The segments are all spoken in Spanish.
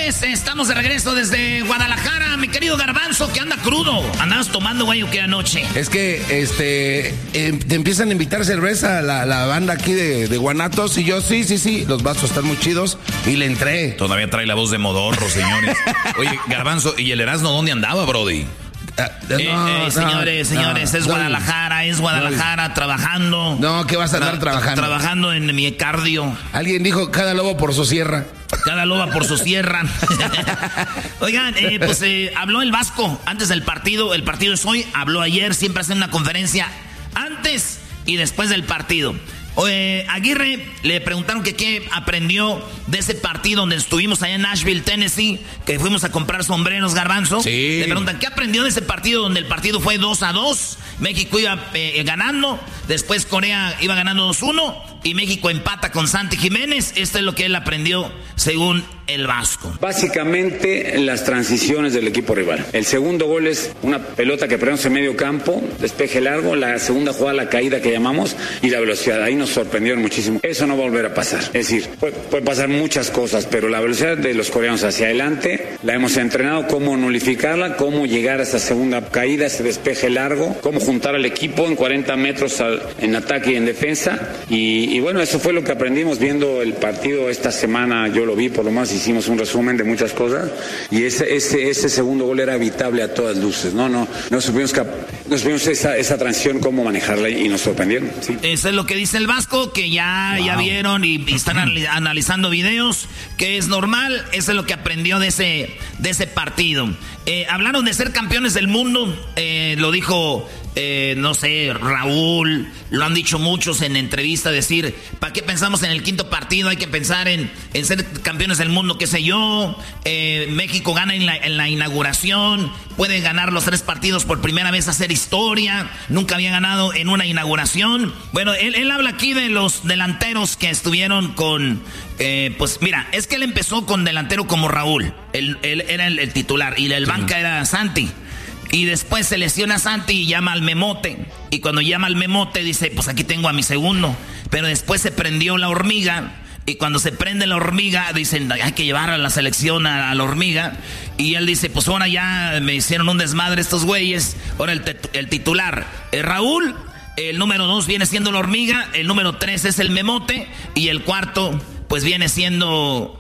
señores, estamos de regreso desde Guadalajara. Mi querido Garbanzo, que anda crudo. ¿Andabas tomando, güey, o qué anoche? Es que, te empiezan a invitar cerveza la banda aquí de Guanatos. Y yo, sí, los vasos están muy chidos. Y le entré. Todavía trae la voz de modorro, señores. Oye, Garbanzo, ¿y el Erasmo dónde andaba, brody? Señores, es Guadalajara, trabajando. No, ¿qué vas a andar trabajando? Trabajando en mi cardio. Alguien dijo, cada lobo por su sierra. Cada loba por su sierra. Oigan, habló el Vasco antes del partido. El partido es hoy, habló ayer. Siempre hacen una conferencia antes y después del partido. Aguirre le preguntaron que qué aprendió de ese partido donde estuvimos allá en Nashville, Tennessee, que fuimos a comprar sombreros, Garbanzo. Sí. Le preguntan qué aprendió de ese partido donde el partido fue 2-2. México iba ganando, después Corea iba ganando 2-1 y México empata con Santi Jiménez. Esto es lo que él aprendió según el Vasco. Básicamente las transiciones del equipo rival. El segundo gol es una pelota que perdemos en medio campo, despeje largo, la segunda jugada la caída que llamamos y la velocidad. Ahí nos sorprendieron muchísimo. Eso no va a volver a pasar. Es decir, puede pasar muchas cosas, pero la velocidad de los coreanos hacia adelante la hemos entrenado, cómo nulificarla, cómo llegar a esa segunda caída, ese despeje largo, cómo juntar al equipo en 40 metros en ataque y en defensa. Y bueno, eso fue lo que aprendimos viendo el partido esta semana. Yo lo vi, por lo menos hicimos un resumen de muchas cosas y ese segundo gol era evitable a todas luces. No supimos esa transición, cómo manejarla y nos sorprendieron. Sí. Eso es lo que dice el Vasco, que ya vieron y están analizando videos, que es normal. Eso es lo que aprendió de ese partido. Hablaron de ser campeones del mundo, lo dijo Raúl, lo han dicho muchos en entrevista, decir, ¿para qué pensamos en el quinto partido? Hay que pensar en ser campeones del mundo, qué sé yo. México gana en la inauguración, puede ganar los 3 partidos por primera vez, hacer historia, nunca había ganado en una inauguración. Bueno, él habla aquí de los delanteros que estuvieron con... pues mira, es que él empezó con delantero como Raúl, él era el titular y el banca era Santi. Y después se lesiona a Santi y llama al Memote. Y cuando llama al Memote dice, pues aquí tengo a mi segundo. Pero después se prendió la hormiga. Y cuando se prende la hormiga, dicen, hay que llevar a la selección a la hormiga. Y él dice, pues ahora ya me hicieron un desmadre estos güeyes. Ahora el titular es Raúl. El número 2 viene siendo la hormiga. El número 3 es el Memote. Y el cuarto, pues viene siendo...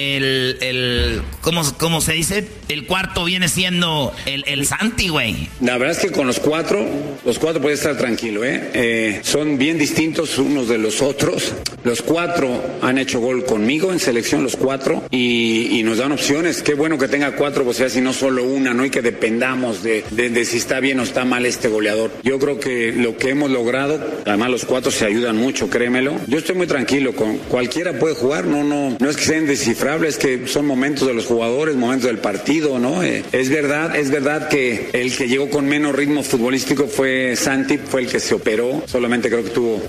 ¿cómo se dice? El cuarto viene siendo el Santi, güey. La verdad es que con los cuatro puede estar tranquilo, son bien distintos unos de los otros. Los 4 han hecho gol conmigo en selección, los 4, y nos dan opciones. Qué bueno que tenga 4 posibilidades y no solo una, ¿no? Y que dependamos de si está bien o está mal este goleador. Yo creo que lo que hemos logrado, además los 4 se ayudan mucho, créemelo. Yo estoy muy tranquilo, con cualquiera puede jugar, no es que sean descifrables, es que son momentos de los jugadores, momentos del partido, ¿no? Es verdad que el que llegó con menos ritmo futbolístico fue Santi, fue el que se operó, solamente creo que tuvo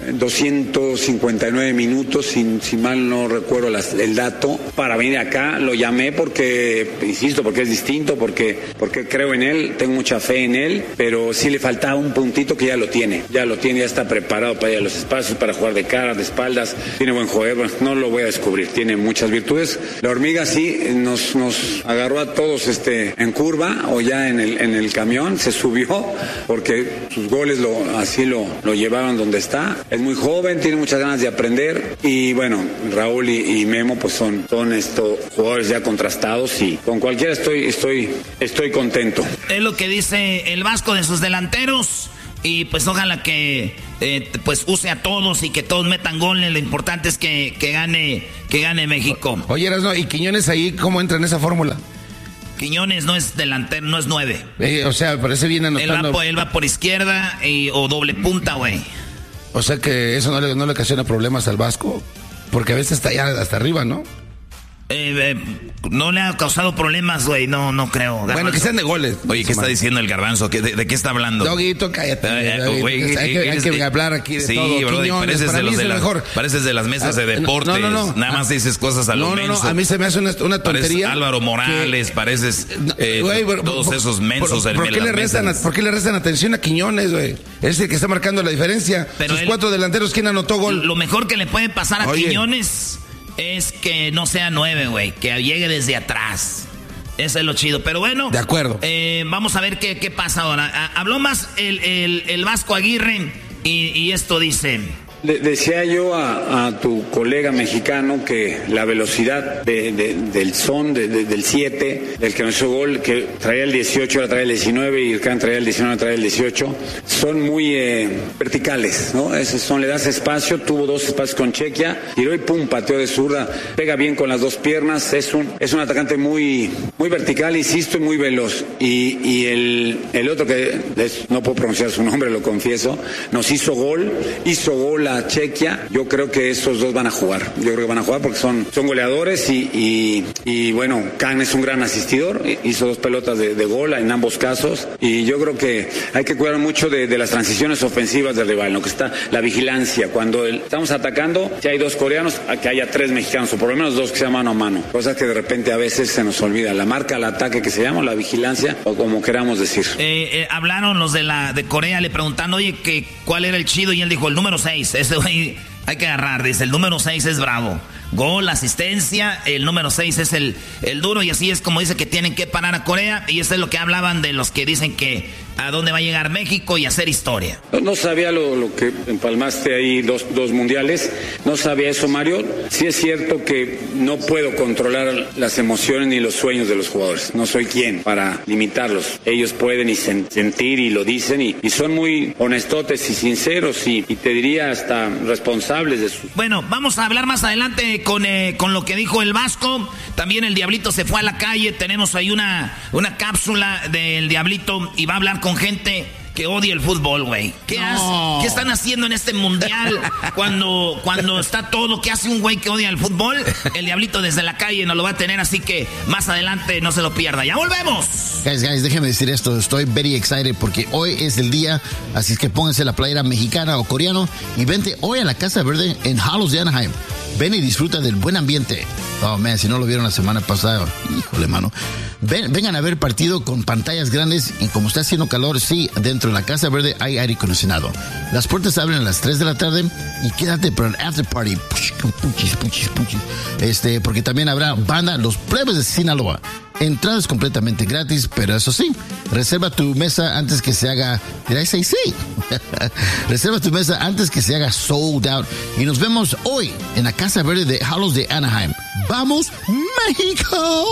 259 minutos, si mal no recuerdo el dato, para venir acá. Lo llamé porque, insisto, porque es distinto, porque creo en él, tengo mucha fe en él, pero sí le faltaba un puntito que ya lo tiene, ya está preparado para ir a los espacios, para jugar de cara, de espaldas, tiene buen juego, no lo voy a descubrir, tiene muchas virtudes. La hormiga sí nos agarró a todos en curva o ya en el camión, se subió porque sus goles lo llevaron donde está. Es muy joven, tiene muchas ganas de aprender y bueno, Raúl y Memo pues son estos jugadores ya contrastados y con cualquiera estoy contento. Es lo que dice el Vasco de sus delanteros. Y pues ojalá que pues use a todos y que todos metan goles. Lo importante es que gane México. Oye, Erasmo, ¿y Quiñones ahí cómo entra en esa fórmula? Quiñones no es delantero, no es 9. O sea, parece bien anotando. Él va por izquierda o doble punta, güey. O sea que eso no le ocasiona problemas al Vasco. Porque a veces está allá hasta arriba, ¿no? No le ha causado problemas, güey, no creo. Garbanzo. Bueno, que sean de goles. Oye, ¿qué está diciendo el Garbanzo? ¿De qué está hablando? Doguito, cállate. Hay que hablar aquí de todo. Sí, bro, pareces de las mesas de deportes. No. Nada más dices cosas a lo menso. No, a mí se me hace una tontería. Pareces Álvaro Morales, pareces todos esos mensos del ¿Por qué le restan atención a Quiñones, güey? Es el que está marcando la diferencia. Pero sus 4 delanteros, ¿quién anotó gol? Lo mejor que le puede pasar a Quiñones es que no sea 9, güey, que llegue desde atrás. Eso es lo chido, pero bueno. De acuerdo. Vamos a ver qué pasa ahora. Habló más el Vasco Aguirre y esto dice... Decía yo a tu colega mexicano que la velocidad del son, del 7, del que no hizo gol, que traía el 18, ahora traía el 19, y el que traía el 19, traía el 18, son muy verticales, ¿no? Le das espacio, tuvo 2 espacios con Chequia, tiró y pum, pateó de zurda, pega bien con las 2 piernas, es un atacante muy vertical, insisto, y muy veloz. Y el otro que no puedo pronunciar su nombre, lo confieso, nos hizo gol a Chequia. Yo creo que estos dos van a jugar. Yo creo que van a jugar porque son goleadores y bueno, Can es un gran asistidor. Hizo 2 pelotas de gol en ambos casos. Y yo creo que hay que cuidar mucho de las transiciones ofensivas del rival, lo que está la vigilancia. Cuando estamos atacando, si hay 2 coreanos, a que haya 3 mexicanos, o por lo menos 2 que sean mano a mano. Cosas que de repente a veces se nos olvida. La marca al ataque que se llama, la vigilancia, o como queramos decir. Hablaron los de Corea, le preguntaron, oye, ¿cuál era el chido? Y él dijo, el número 6. Ese güey hay que agarrar, dice, el número 6 es bravo. Gol, asistencia, el número 6 es el duro, y así es como dice que tienen que parar a Corea, y eso es lo que hablaban de los que dicen que a dónde va a llegar México y hacer historia. No sabía lo que empalmaste ahí, dos mundiales, no sabía eso, Mario. Sí es cierto que no puedo controlar las emociones ni los sueños de los jugadores, no soy quien para limitarlos. Ellos pueden y sentir y lo dicen y son muy honestotes y sinceros y te diría hasta responsables de su... Bueno, vamos a hablar más adelante con lo que dijo el Vasco. También el Diablito se fue a la calle, tenemos ahí una cápsula del Diablito y va a hablar con gente que odia el fútbol, güey. ¿Qué están haciendo en este mundial cuando está todo? ¿Qué hace un güey que odia el fútbol? El Diablito desde la calle nos lo va a tener, así que más adelante no se lo pierda. ¡Ya volvemos! Guys, déjenme decir esto. Estoy very excited porque hoy es el día, así es que pónganse la playera mexicana o coreano y vente hoy a la Casa Verde en Hallows de Anaheim. Ven y disfruta del buen ambiente. Oh, man, si no lo vieron la semana pasada, híjole, mano. Vengan a ver partido con pantallas grandes y como está haciendo calor, sí, dentro de la Casa Verde hay aire acondicionado. Las puertas abren a las 3 de la tarde y quédate para el after party. Puchis. Porque también habrá banda Los Plebes de Sinaloa. Entradas completamente gratis, pero eso sí, reserva tu mesa antes que se haga... ¿Did I say sí? Reserva tu mesa antes que se haga sold out. Y nos vemos hoy en la Casa Verde de Hallows de Anaheim. ¡Vamos, México!